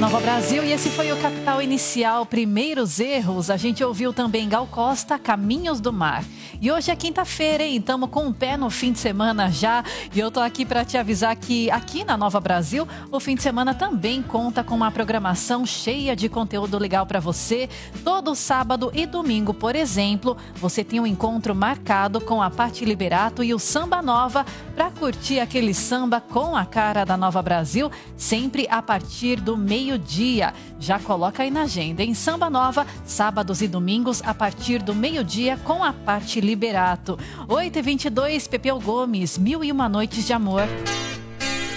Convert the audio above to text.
Nova Brasil, e esse foi o Capital Inicial, Primeiros Erros. A gente ouviu também Gal Costa, Caminhos do Mar. E hoje é quinta-feira, hein? Estamos com o pé no fim de semana já. E eu tô aqui para te avisar que aqui na Nova Brasil, o fim de semana também conta com uma programação cheia de conteúdo legal para você. Todo sábado e domingo, por exemplo, você tem um encontro marcado com a Paty Liberato e o Samba Nova para curtir aquele samba com a cara da Nova Brasil, sempre a partir do meio-dia. Já coloca aí na agenda, em Samba Nova, sábados e domingos, a partir do meio-dia, com a Paty Liberato. 8h22, Pepeu Gomes, 1001 Noites de Amor.